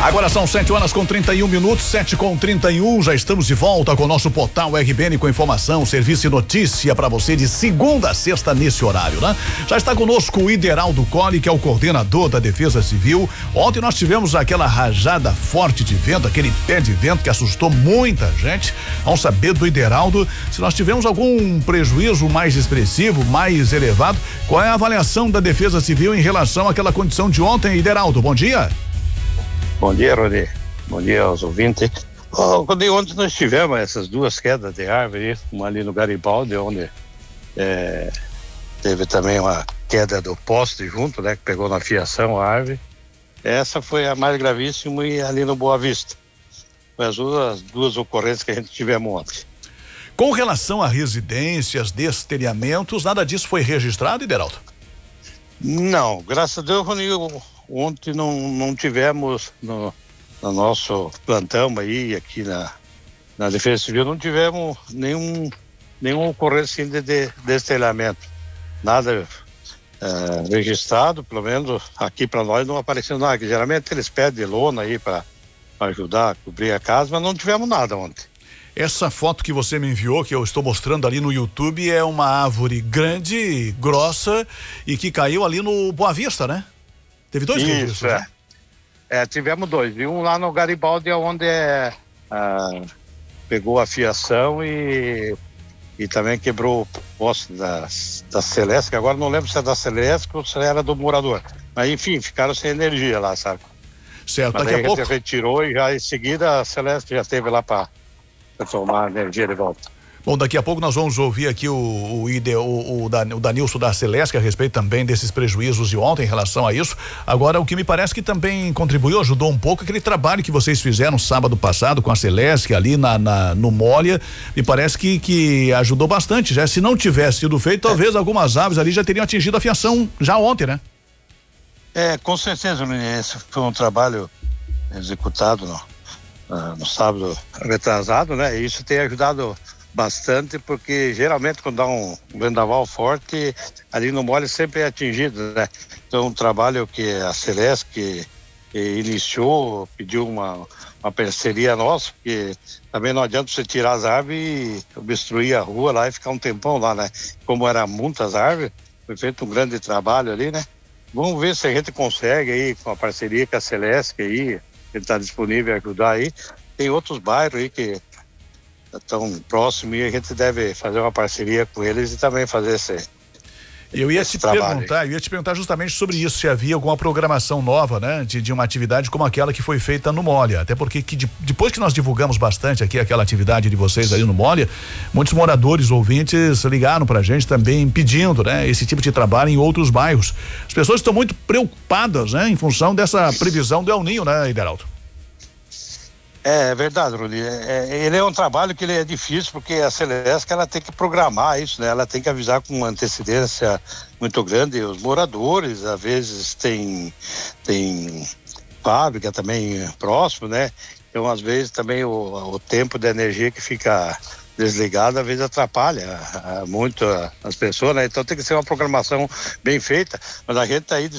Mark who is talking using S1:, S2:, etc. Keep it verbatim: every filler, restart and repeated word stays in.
S1: Agora são sete horas com trinta e um minutos, sete com trinta e um, já estamos de volta com o nosso portal R B N com informação, serviço e notícia para você de segunda a sexta nesse horário, né? Já está conosco o Ideraldo Colli, que é o coordenador da Defesa Civil. Ontem nós tivemos aquela rajada forte de vento, aquele pé de vento que assustou muita gente. Vamos saber do Ideraldo se nós tivemos algum prejuízo mais expressivo, mais elevado. Qual é a avaliação da Defesa Civil em relação àquela condição de ontem, Ideraldo? Bom dia.
S2: Bom dia, Rony. Bom dia aos ouvintes. Oh, ontem nós tivemos essas duas quedas de árvore, uma ali no Garibaldi, onde é, teve também uma queda do poste junto, né, que pegou na fiação a árvore. Essa foi a mais gravíssima e ali no Boa Vista. Foi as duas, duas ocorrências que a gente tivemos ontem.
S1: Com relação a residências, destelhamentos, nada disso foi registrado, Ideraldo?
S2: Não, graças a Deus, Rony, ontem não, não tivemos no, no nosso plantão aí, aqui na, na Defesa Civil, não tivemos nenhum, nenhuma ocorrência de, de destelhamento. Nada é, registrado, pelo menos aqui para nós não apareceu nada. Que geralmente eles pedem lona aí para ajudar a cobrir a casa, mas não tivemos nada ontem.
S1: Essa foto que você me enviou, que eu estou mostrando ali no YouTube, é uma árvore grande, grossa e que caiu ali no Boa Vista, né? Teve dois registros,
S2: Isso, é.
S1: Né?
S2: É, tivemos dois. E um lá no Garibaldi, onde é, ah, pegou a fiação e, e também quebrou o poste da, da Celeste, que agora não lembro se é da Celeste ou se era do morador. Mas enfim, ficaram sem energia lá, sabe?
S1: Certo,
S2: Mas
S1: daqui a, a pouco.
S2: A gente retirou e já em seguida a Celeste já esteve lá para tomar energia de volta.
S1: Bom, daqui a pouco nós vamos ouvir aqui o, o, ide, o, o, Dan, o Danilson da Celeste a respeito também desses prejuízos de ontem em relação a isso. Agora, o que me parece que também contribuiu, ajudou um pouco aquele trabalho que vocês fizeram sábado passado com a Celeste ali na, na, no Molha, me parece que, que ajudou bastante, já se não tivesse sido feito, talvez é. algumas aves ali já teriam atingido a fiação já ontem, né?
S2: É, com certeza, esse foi um trabalho executado no, uh, no sábado retrasado, né? E isso tem ajudado bastante, porque geralmente quando dá um vendaval forte, ali no Molha sempre é atingido, né? Então, um trabalho que a Celeste que, que iniciou, pediu uma, uma parceria nossa, porque também não adianta você tirar as árvores e obstruir a rua lá e ficar um tempão lá, né? Como eram muitas árvores, foi feito um grande trabalho ali, né? Vamos ver se a gente consegue aí, com a parceria com a Celeste, que aí, ele está disponível a ajudar aí. Tem outros bairros aí que tão próximo e a gente deve fazer uma parceria com eles e também fazer esse
S1: Eu ia te perguntar, eu ia te perguntar justamente sobre isso, se havia alguma programação nova, né? De, de uma atividade como aquela que foi feita no Molha, até porque que de, depois que nós divulgamos bastante aqui aquela atividade de vocês ali no Molha, muitos moradores, ouvintes ligaram pra gente também pedindo, né? Esse tipo de trabalho em outros bairros. As pessoas estão muito preocupadas, né? Em função dessa previsão do El Ninho, né, Ideraldo?
S2: É, é verdade, Rony. É, é, ele é um trabalho que ele é difícil, porque a Celeste ela tem que programar isso, né? Ela tem que avisar com uma antecedência muito grande. Os moradores, às vezes, tem, tem fábrica também próximo, né? Então, às vezes, também o, o tempo da energia que fica desligado, às vezes atrapalha muito as pessoas, né? Então tem que ser uma programação bem feita, mas a gente está aí